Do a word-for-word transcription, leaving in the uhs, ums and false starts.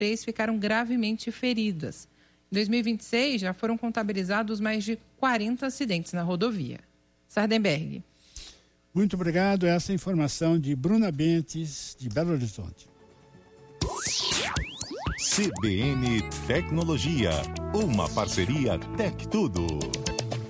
três ficaram gravemente feridas. Em dois mil e vinte e seis, já foram contabilizados mais de quarenta acidentes na rodovia. Sardenberg. Muito obrigado. Essa informação de Bruna Bentes, de Belo Horizonte. C B N Tecnologia, uma parceria Tec Tudo.